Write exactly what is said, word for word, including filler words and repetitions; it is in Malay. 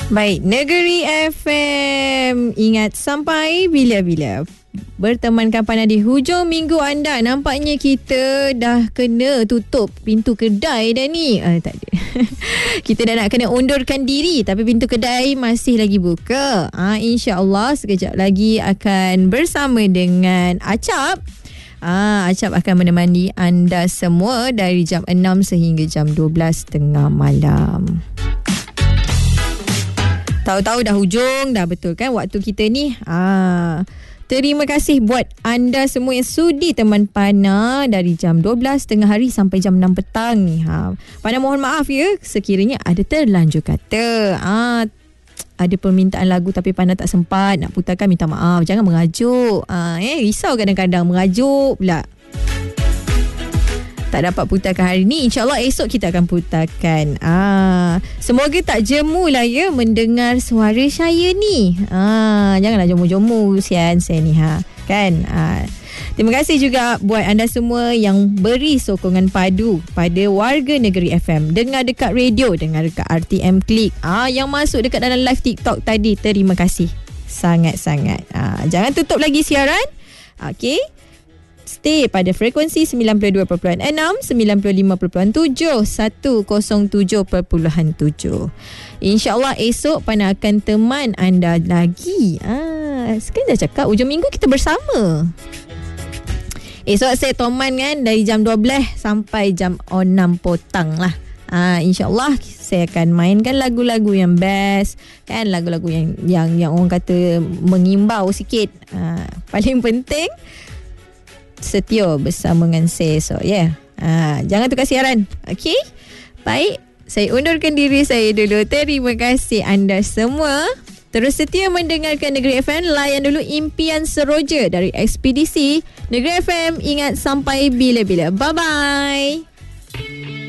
Baik, Negeri F M. Ingat sampai bila-bila. Bertemankan Pana di hujung minggu anda. Nampaknya kita dah kena tutup pintu kedai dah ni. Ah, tak ada. Kita dah nak kena undurkan diri, tapi pintu kedai masih lagi buka. Ah, InsyaAllah sekejap lagi akan bersama dengan Acap. Ah, Acap akan menemani anda semua dari jam enam sehingga jam dua belas tengah malam. Tahu-tahu dah hujung dah, betul kan waktu kita ni. Ah, terima kasih buat anda semua yang sudi teman Pana dari jam dua belas tengah hari sampai jam enam petang ni. Ha, Pana mohon maaf ya sekiranya ada terlanjur kata. Ah, ada permintaan lagu tapi Pana tak sempat nak putarkan, minta maaf. Jangan mengajuk. Ah, eh risau kadang-kadang mengajuk pula. Tak dapat putarkan hari ni, InsyaAllah esok kita akan putarkan. Ah, semoga tak jemu lah ya mendengar suara saya ni. Ah, janganlah jomu-jomu sian saya ni ha. Kan? Ah, terima kasih juga buat anda semua yang beri sokongan padu pada Warga Negeri F M. Dengar dekat radio, dengar dekat R T M Klik. Ah, yang masuk dekat dalam live TikTok tadi, terima kasih sangat-sangat. Ah, jangan tutup lagi siaran. Okey. Stay pada frekuensi sembilan puluh dua perpuluhan enam, sembilan puluh lima perpuluhan tujuh, seratus tujuh perpuluhan tujuh. InsyaAllah esok Pana akan teman anda lagi. Ah, sekarang dah cakap hujung minggu kita bersama. Esok saya toman kan dari jam dua belas sampai jam enam petang lah. Ah, InsyaAllah saya akan mainkan lagu-lagu yang best kan, lagu-lagu yang yang yang orang kata mengimbau sikit. Ah, paling penting setia bersama dengan saya. So yeah, ha, jangan tukar siaran. Okey, baik, saya undurkan diri saya dulu. Terima kasih anda semua terus setia mendengarkan Negeri F M. Layan dulu impian seroja dari Ekspedisi Negeri F M. Ingat sampai bila-bila. Bye bye.